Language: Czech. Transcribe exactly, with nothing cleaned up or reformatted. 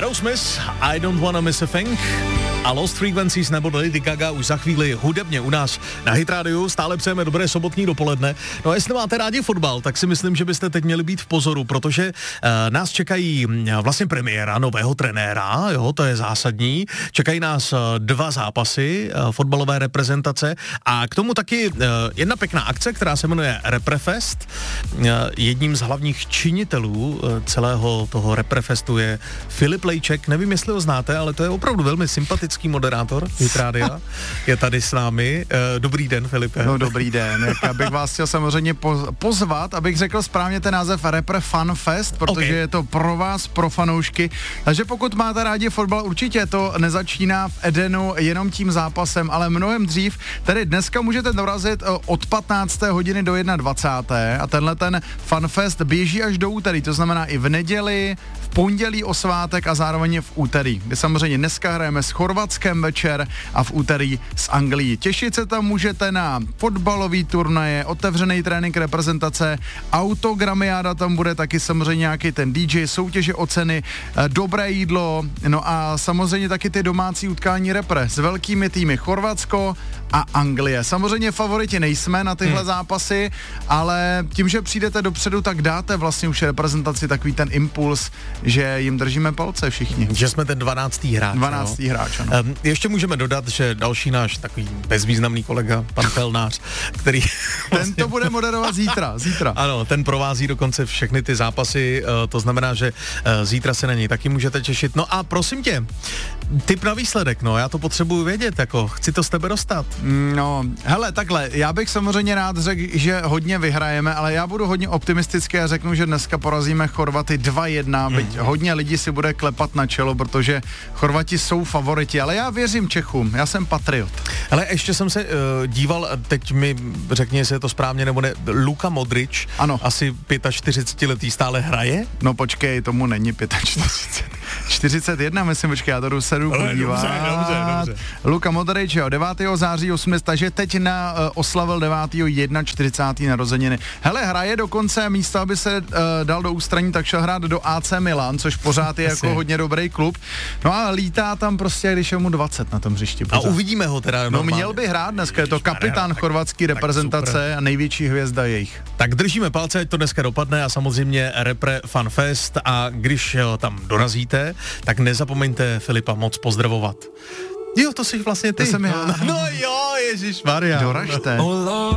Aerosmith, I Don't Wanna Miss a Thing a Lost Frequencies nebo Lady Gaga už za chvíli hudebně u nás na Hit Radio. Stále přejeme dobré sobotní dopoledne. No a jestli máte rádi fotbal, tak si myslím, že byste teď měli být v pozoru, protože uh, nás čekají vlastně premiéra nového trenéra, jo, to je zásadní. Čekají nás uh, dva zápasy uh, fotbalové reprezentace a k tomu taky uh, jedna pěkná akce, která se jmenuje Reprefest. Uh, jedním z hlavních činitelů uh, celého toho Reprefestu je Filip Lejček. Nevím, jestli ho znáte, ale to je opravdu velmi sympatický moderátor Hit Rádia. Je tady s námi. Dobrý den, Filipe. No dobrý den. Já bych vás chtěl samozřejmě pozvat, abych řekl správně ten název Repre Fun Fest, protože okay. je to pro vás, pro fanoušky. Takže pokud máte rádi fotbal, určitě to nezačíná v Edenu jenom tím zápasem, ale mnohem dřív. Tedy dneska můžete dorazit od patnácté hodiny do dvacáté jedné a tenhle ten Fun Fest běží až do úterý, to znamená i v neděli, v pondělí o svátek a zároveň v úterý, kdy samozřejmě dneska hrajeme s Chorvatskem večer a v úterý s Anglií. Těšit se tam můžete na fotbalový turnaje, otevřený trénink reprezentace, autogramiáda tam bude taky samozřejmě nějaký ten dý džej, soutěže o ceny, dobré jídlo, no a samozřejmě taky ty domácí utkání repre s velkými týmy Chorvatsko a Anglie. Samozřejmě favoriti nejsme na tyhle hmm. zápasy, ale tím, že přijdete dopředu, tak dáte vlastně už reprezentaci takový ten impuls, že jim držíme palce všichni. Že jsme ten dvanáctý hráč. dvanáctý no. hráč, ano. Um, ještě můžeme dodat, že další náš takový bezvýznamný kolega, pan Pelnář, který... Ten to bude moderovat zítra, zítra. Ano, ten provází dokonce všechny ty zápasy, uh, to znamená, že uh, zítra se na něj taky můžete těšit. No a prosím tě, tip na výsledek, no, já to potřebuju vědět, jako, chci to z tebe dostat. No, hele, takhle, já bych samozřejmě rád řekl, že hodně vyhrajeme, ale já budu hodně optimistický a řeknu, že dneska porazíme Chorvaty dva jedna, mm. byť hodně lidí si bude klepat na čelo, protože Chorvati jsou favoriti, ale já věřím Čechům, já jsem patriot. Ale ještě jsem se uh, díval, teď mi řekni, jestli je to správně nebo ne, Luka Modrič, ano. asi čtyřicetiletý stále hraje? No počkej, tomu není čtyřicet pět. čtyřicet jedna, myslím, počkej, já to jdu se jdu podívat. Dobře, dobře, dobře. Luka Modrič, jo, devátého září osmdesát, takže teď na uh, oslavil devátého čtyřicátého narozeniny. Hele, hraje dokonce místo, aby se uh, dal do ústraní, tak šel hrát do á cé Milan, což pořád je jako hodně dobrý klub. No a lítá tam prostě, když je mu dvacet na tom hřišti. Pořád. A uvidíme ho teda normálně. No měl by hrát dneska, je to kapitán chorvatský reprezentace a největší hvězda jejich. Tak držíme palce, ať to dneska dopadne a samozřejmě Repre Fun Fest a když tam dorazíte, tak nezapomeňte Filipa moc pozdravovat. Jo, to jsi vlastně ty. To jsem já. No jo, ježišmarja. Doražte.